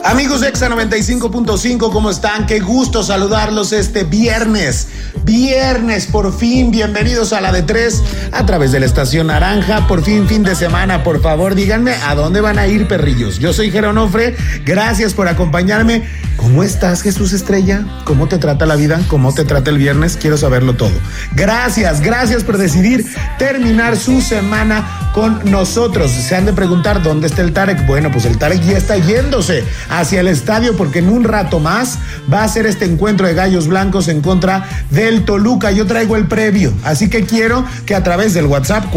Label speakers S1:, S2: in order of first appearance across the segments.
S1: Amigos de Exa 95.5, ¿cómo están? Qué gusto saludarlos este viernes. Viernes, por fin, bienvenidos a la de 3 a través de la Estación Naranja. Por fin de semana, por favor, díganme a dónde van a ir, perrillos. Yo soy Jero Onofre, gracias por acompañarme. ¿Cómo estás, Jesús Estrella? ¿Cómo te trata la vida? ¿Cómo te trata el viernes? Quiero saberlo todo. Gracias por decidir terminar su semana con nosotros. Se han de preguntar, ¿dónde está el Tarek? Bueno, pues el Tarek ya está yéndose hacia el estadio porque en un rato más va a ser este encuentro de Gallos Blancos en contra del Toluca. Yo traigo el previo, así que quiero que a través del WhatsApp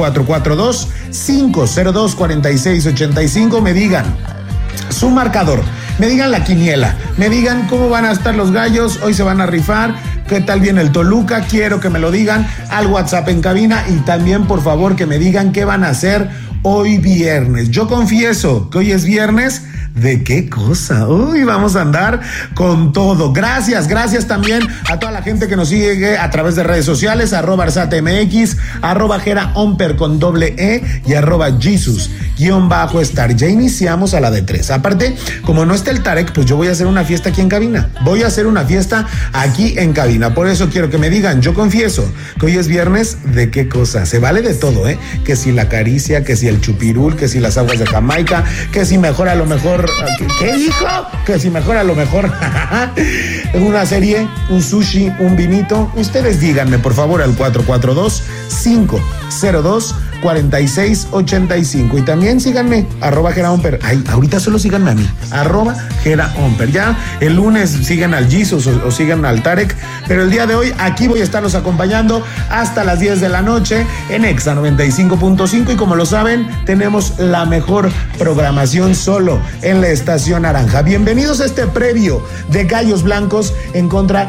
S1: 442-502-4685 me digan su marcador, me digan la quiniela, me digan cómo van a estar los Gallos, hoy se van a rifar, qué tal viene el Toluca, quiero que me lo digan al WhatsApp en cabina y también por favor que me digan qué van a hacer hoy viernes. Yo confieso que hoy es viernes. ¿De qué cosa? Uy, vamos a andar con todo. Gracias también a toda la gente que nos sigue a través de redes sociales, @ArsatMX, @GeraOmper con @E y @Jesus_Star. Ya iniciamos a la de 3. Aparte, como no está el Tarek, pues yo voy a hacer una fiesta aquí en cabina. Voy a hacer una fiesta aquí en cabina. Por eso quiero que me digan, yo confieso que hoy es viernes, ¿de qué cosa? Se vale de todo, ¿eh? Que si la caricia, que si el chupirul, que si las aguas de Jamaica, que si mejor a lo mejor. ¿Qué dijo? Que si mejor a lo mejor una serie, un sushi, un vinito. Ustedes díganme por favor al 442-502-4685 y también síganme @GeraOmper. Ay, ahorita solo síganme a mí @GeraOmper. Ya el lunes sigan al Jesus o sigan al Tarek, pero el día de hoy aquí voy a estarlos acompañando hasta las 10 de la noche en Exa 95.5 y como lo saben tenemos la mejor programación solo en la Estación Naranja. Bienvenidos a este previo de Gallos Blancos en contra